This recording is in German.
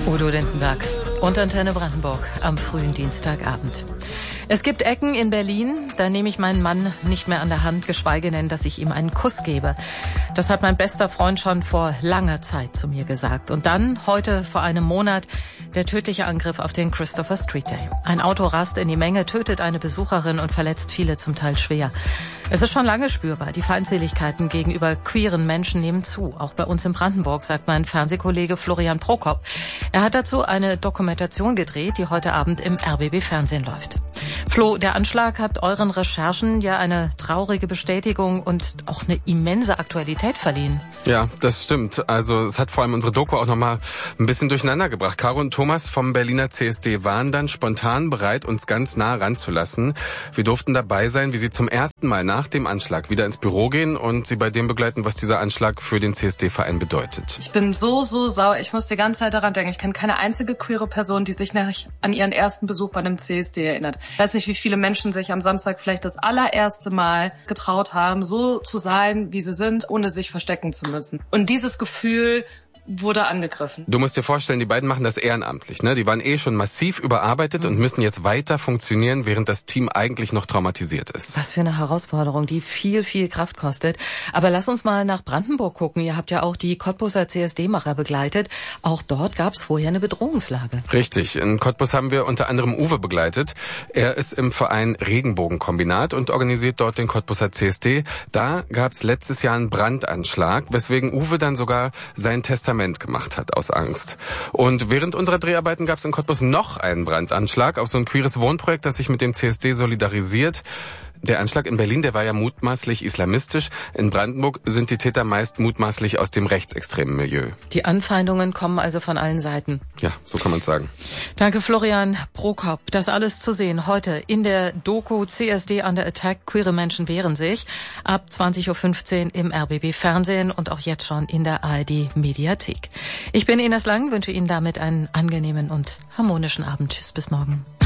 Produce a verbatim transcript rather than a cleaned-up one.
Udo Lindenberg und Antenne Brandenburg am frühen Dienstagabend. Es gibt Ecken in Berlin, da nehme ich meinen Mann nicht mehr an der Hand, geschweige denn, dass ich ihm einen Kuss gebe. Das hat mein bester Freund schon vor langer Zeit zu mir gesagt. Und dann, heute vor einem Monat, der tödliche Angriff auf den Christopher Street Day. Ein Auto rast in die Menge, tötet eine Besucherin und verletzt viele zum Teil schwer. Es ist schon lange spürbar, die Feindseligkeiten gegenüber queeren Menschen nehmen zu. Auch bei uns in Brandenburg, sagt mein Fernsehkollege Florian Prokop. Er hat dazu eine Dokumentation gedreht, die heute Abend im R B B Fernsehen läuft. Flo, der Anschlag hat euren Recherchen ja eine traurige Bestätigung und auch eine immense Aktualität verliehen. Ja, das stimmt. Also es hat vor allem unsere Doku auch nochmal ein bisschen durcheinander gebracht. Caro und Thomas vom Berliner C S D waren dann spontan bereit, uns ganz nah ranzulassen. Wir durften dabei sein, wie sie zum ersten Mal nach dem Anschlag wieder ins Büro gehen und sie bei dem begleiten, was dieser Anschlag für den C S D-Verein bedeutet. Ich bin so, so sauer. Ich muss die ganze Zeit daran denken. Ich kenne keine einzige queere Person, die sich nicht an ihren ersten Besuch bei einem C S D erinnert. Ich weiß nicht, wie viele Menschen sich am Samstag vielleicht das allererste Mal getraut haben, so zu sein, wie sie sind, ohne sich verstecken zu müssen. Und dieses Gefühl wurde angegriffen. Du musst dir vorstellen, die beiden machen das ehrenamtlich, ne? Die waren eh schon massiv überarbeitet mhm. und müssen jetzt weiter funktionieren, während das Team eigentlich noch traumatisiert ist. Was für eine Herausforderung, die viel, viel Kraft kostet. Aber lass uns mal nach Brandenburg gucken. Ihr habt ja auch die Cottbuser C S D-Macher begleitet. Auch dort gab es vorher eine Bedrohungslage. Richtig. In Cottbus haben wir unter anderem Uwe begleitet. Er ist im Verein Regenbogenkombinat und organisiert dort den Cottbuser C S D. Da gab es letztes Jahr einen Brandanschlag, weswegen Uwe dann sogar sein Testament gemacht hat aus Angst. Und während unserer Dreharbeiten gab es in Cottbus noch einen Brandanschlag auf so ein queeres Wohnprojekt, das sich mit dem C S D solidarisiert. Der Anschlag in Berlin, der war ja mutmaßlich islamistisch. In Brandenburg sind die Täter meist mutmaßlich aus dem rechtsextremen Milieu. Die Anfeindungen kommen also von allen Seiten. Ja, so kann man sagen. Danke Florian Prokop. Das alles zu sehen heute in der Doku C S D Under Attack. Queere Menschen wehren sich. Ab zwanzig Uhr fünfzehn im R B B Fernsehen und auch jetzt schon in der A R D Mediathek. Ich bin Ines Lang, wünsche Ihnen damit einen angenehmen und harmonischen Abend. Tschüss, bis morgen.